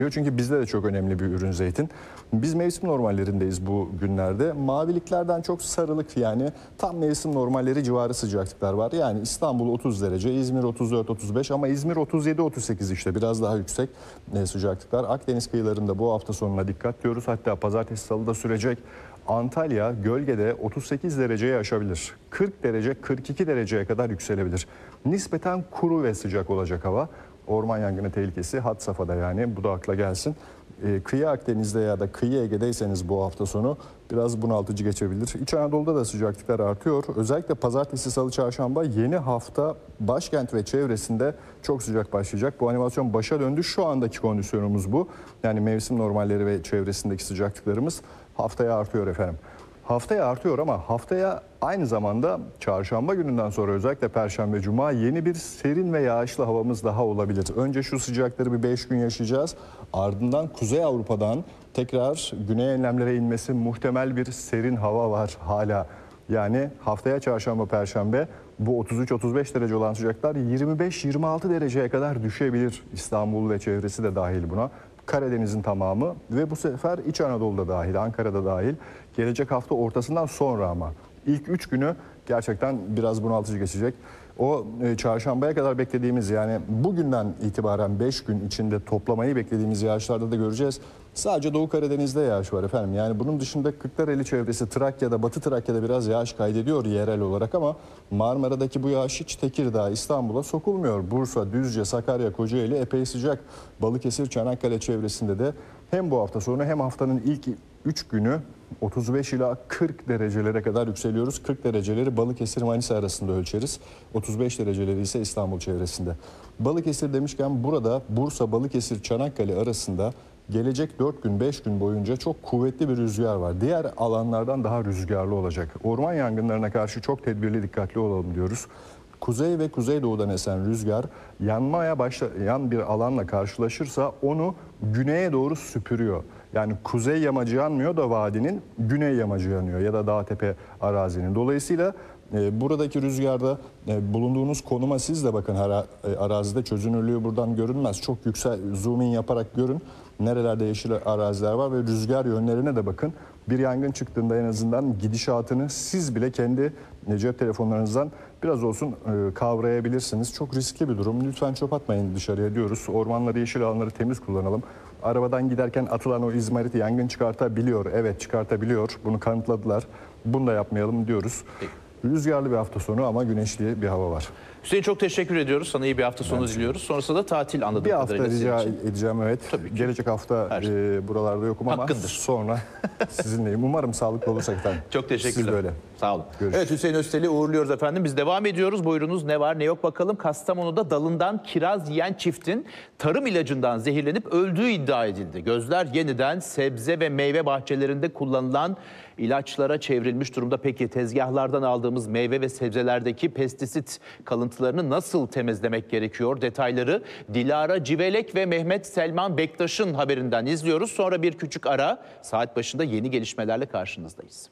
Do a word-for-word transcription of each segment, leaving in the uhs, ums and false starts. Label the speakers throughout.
Speaker 1: Çünkü bizde de çok önemli bir ürün zeytin. Biz mevsim normallerindeyiz bu günlerde. Maviliklerden çok sarılık, yani tam mevsim normalleri civarı sıcaklıklar var. Yani İstanbul otuz derece, İzmir otuz dört otuz beş ama İzmir otuz yedi otuz sekiz, işte biraz daha yüksek sıcaklıklar. Akdeniz kıyılarında bu hafta sonuna dikkat diyoruz. Hatta pazartesi salıda sürecek. Antalya gölgede otuz sekiz dereceyi aşabilir. kırk derece kırk iki dereceye kadar yükselebilir. Nispeten kuru ve sıcak olacak hava. Orman yangını tehlikesi had safhada, yani bu da akla gelsin. Ee, kıyı Akdeniz'de ya da kıyı Ege'deyseniz bu hafta sonu biraz bunaltıcı geçebilir. İç Anadolu'da da sıcaklıklar artıyor. Özellikle pazartesi, salı, çarşamba yeni hafta başkent ve çevresinde çok sıcak başlayacak. Bu animasyon başa döndü. Şu andaki kondisyonumuz bu. Yani mevsim normalleri ve çevresindeki sıcaklıklarımız haftaya artıyor efendim. Haftaya artıyor ama haftaya aynı zamanda çarşamba gününden sonra özellikle perşembe, cuma yeni bir serin ve yağışlı havamız daha olabilir. Önce şu sıcakları bir beş gün yaşayacağız. Ardından Kuzey Avrupa'dan tekrar güney enlemlere inmesi muhtemel bir serin hava var hala. Yani haftaya çarşamba, perşembe bu otuz üç otuz beş derece olan sıcaklar yirmi beş yirmi altı dereceye kadar düşebilir. İstanbul ve çevresi de dahil buna. Karadeniz'in tamamı ve bu sefer İç Anadolu'da dahil, Ankara'da dahil. Gelecek hafta ortasından sonra ama ilk üç günü gerçekten biraz bunaltıcı geçecek. O e, çarşambaya kadar beklediğimiz, yani bugünden itibaren beş gün içinde toplamayı beklediğimiz yağışlarda da göreceğiz. Sadece Doğu Karadeniz'de yağış var efendim. Yani bunun dışında Kırklareli çevresi, Trakya'da, Batı Trakya'da biraz yağış kaydediyor yerel olarak ama Marmara'daki bu yağış hiç Tekirdağ, İstanbul'a sokulmuyor. Bursa, Düzce, Sakarya, Kocaeli epey sıcak. Balıkesir, Çanakkale çevresinde de hem bu hafta sonu hem haftanın ilk üç günü otuz beş ila kırk derecelere kadar yükseliyoruz. kırk dereceleri Balıkesir, Manisa arasında ölçeriz. otuz beş dereceleri ise İstanbul çevresinde. Balıkesir demişken burada Bursa, Balıkesir, Çanakkale arasında gelecek dört gün beş gün boyunca çok kuvvetli bir rüzgar var. Diğer alanlardan daha rüzgarlı olacak. Orman yangınlarına karşı çok tedbirli, dikkatli olalım diyoruz. Kuzey ve kuzeydoğudan esen rüzgar yanmaya başlayan bir alanla karşılaşırsa onu güneye doğru süpürüyor. Yani kuzey yamacı yanmıyor da vadinin, güney yamacı yanıyor ya da dağ tepe arazinin. Dolayısıyla e, buradaki rüzgarda e, bulunduğunuz konuma siz de bakın, ara, e, arazide çözünürlüğü buradan görünmez. Çok yüksek zoom in yaparak görün. Nerelerde yeşil araziler var ve rüzgar yönlerine de bakın. Bir yangın çıktığında en azından gidişatını siz bile kendi cep telefonlarınızdan biraz olsun e, kavrayabilirsiniz. Çok riskli bir durum. Lütfen çöp atmayın dışarıya diyoruz. Ormanları, yeşil alanları temiz kullanalım. Arabadan giderken atılan o izmarit yangın çıkartabiliyor. Evet, çıkartabiliyor. Bunu kanıtladılar. Bunu da yapmayalım diyoruz. Rüzgarlı bir hafta sonu ama güneşli bir hava var.
Speaker 2: Hüseyin, çok teşekkür ediyoruz. Sana iyi bir hafta sonu diliyoruz. Sonrasında da tatil anladığım
Speaker 1: bir hafta
Speaker 2: kadarıyla.
Speaker 1: rica edeceğim, evet. Gelecek hafta e, buralarda yokum ama
Speaker 2: hakkındır.
Speaker 1: Sonra sizinleyim. Umarım sağlıklı olursak efendim.
Speaker 2: Çok teşekkürler.
Speaker 1: Siz böyle.
Speaker 2: Sağ olun.
Speaker 1: Görüşürüz.
Speaker 2: Evet, Hüseyin Öztel'i uğurluyoruz efendim. Biz devam ediyoruz. Buyurunuz, ne var ne yok bakalım. Kastamonu'da dalından kiraz yiyen çiftin tarım ilacından zehirlenip öldüğü iddia edildi. Gözler yeniden sebze ve meyve bahçelerinde kullanılan ilaçlara çevrilmiş durumda. Peki tezgahlardan aldığımız meyve ve sebzelerdeki pestisit kalıntılarını nasıl temizlemek gerekiyor? Detayları Dilara Civelek ve Mehmet Selman Bektaş'ın haberinden izliyoruz. Sonra bir küçük ara, saat başında yeni gelişmelerle karşınızdayız.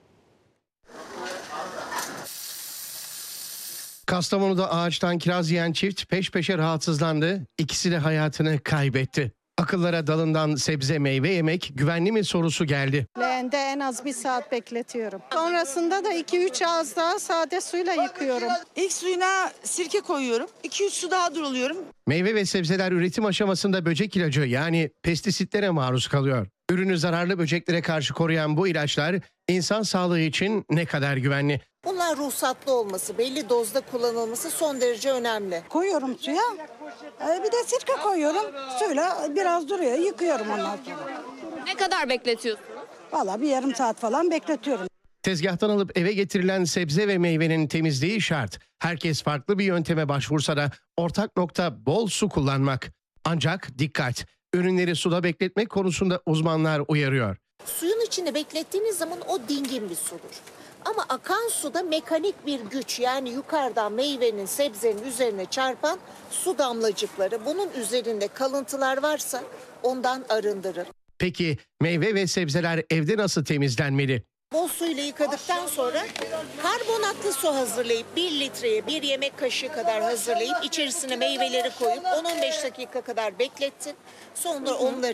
Speaker 3: Kastamonu'da ağaçtan kiraz yiyen çift peş peşe rahatsızlandı. İkisi de hayatını kaybetti. Akıllara dalından sebze meyve yemek güvenli mi sorusu geldi.
Speaker 4: Leğende en az bir saat bekletiyorum. Sonrasında da iki üç ağız daha sade suyla yıkıyorum.
Speaker 5: İlk suyuna sirke koyuyorum. iki üç su daha duruluyorum.
Speaker 3: Meyve ve sebzeler üretim aşamasında böcek ilacı, yani pestisitlere maruz kalıyor. Ürünü zararlı böceklere karşı koruyan bu ilaçlar insan sağlığı için ne kadar güvenli?
Speaker 6: Bunlar ruhsatlı olması, belli dozda kullanılması son derece önemli.
Speaker 4: Koyuyorum suya. Bir de sirke koyuyorum. Suyla biraz duruyor. Yıkıyorum ondan sonra.
Speaker 7: Ne kadar bekletiyorsunuz?
Speaker 4: Vallahi bir yarım saat falan bekletiyorum.
Speaker 3: Tezgahtan alıp eve getirilen sebze ve meyvenin temizliği şart. Herkes farklı bir yönteme başvursa da ortak nokta bol su kullanmak. Ancak dikkat! Ürünleri suda bekletmek konusunda uzmanlar uyarıyor.
Speaker 6: Suyun içinde beklettiğiniz zaman o dingin bir sudur. Ama akan suda mekanik bir güç, yani yukarıdan meyvenin, sebzenin üzerine çarpan su damlacıkları, bunun üzerinde kalıntılar varsa ondan arındırır.
Speaker 3: Peki meyve ve sebzeler evde nasıl temizlenmeli?
Speaker 6: Bol suyla yıkadıktan sonra karbonatlı su hazırlayıp bir litreye bir yemek kaşığı kadar hazırlayıp içerisine meyveleri koyup on on beş dakika kadar beklettin. Sonra onları